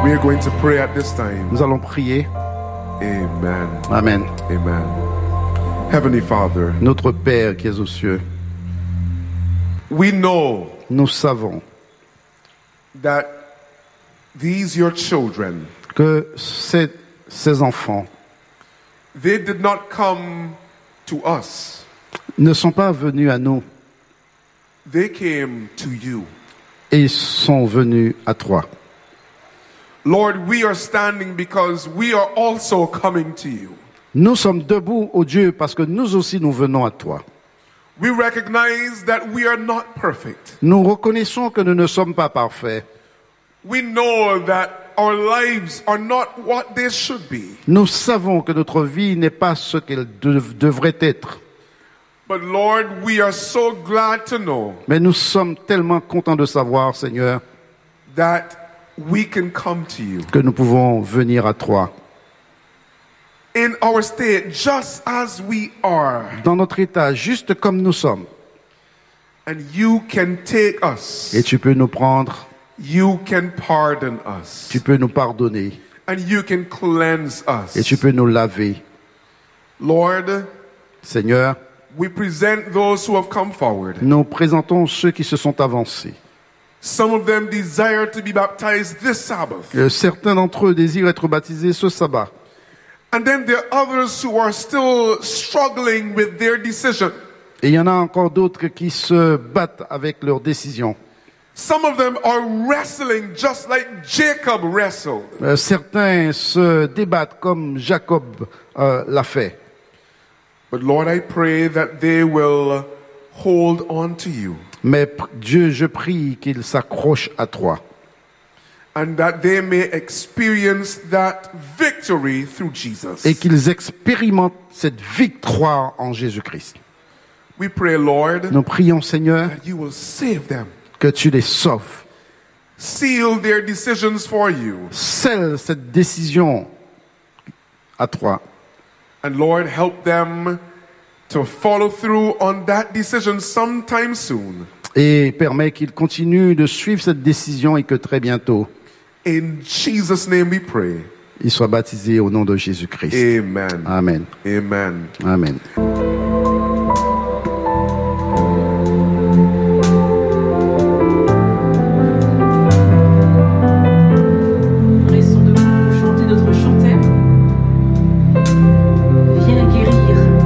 We are going to pray at this time. Nous allons prier. Amen. Amen. Amen. Heavenly Father, Notre Père qui es aux cieux, we know nous savons that these your children, que ces enfants they did not come to us. ne sont pas venus à nous, They came to you. et ils sont venus à toi. Lord, we are standing because we are also coming to you. Nous sommes debout, ô Dieu, parce que nous aussi nous venons à toi. We recognize that we are not perfect. Nous reconnaissons que nous ne sommes pas parfaits. We know that our lives are not what they should be. Nous savons que notre vie n'est pas ce qu'elle devrait être. But Lord, we are so glad to know Mais nous sommes tellement contents de savoir, Seigneur, that we can come to you que nous pouvons venir à toi. in our state just as we are. Dans notre état, juste comme nous sommes. And you can take us. Et tu peux nous prendre, You can pardon us. tu peux nous pardonner, And you can cleanse et tu us. peux nous laver. Lord, Seigneur, we present those who have come forward. nous présentons ceux qui se sont avancés. Some of them desire to be baptized this Sabbath. Certains d'entre eux désirent être baptisés ce sabbat. And then there are others who are still struggling with their decision. Et il y en a encore d'autres qui se battent avec leurs décisions. Some of them are wrestling just like Jacob wrestled. Certains se débattent comme Jacob l'a fait. But Lord, I pray that they will hold on to you Mais Dieu, je prie qu'ils s'accrochent à toi. and that they may experience that victory through Jesus. Et qu'ils expérimentent cette victoire en Jésus-Christ. We pray, Lord, Nous prions, Seigneur, that you will save them. que tu les sauves. Seal their decisions for you. Scelle cette décision à toi. And Lord, help them to follow through on that decision sometime soon. Et permets qu'ils continuent de suivre cette décision et que très bientôt, In Jesus' name we pray. ils soient baptisés au nom de Jésus-Christ. Amen. Amen. Amen. Amen.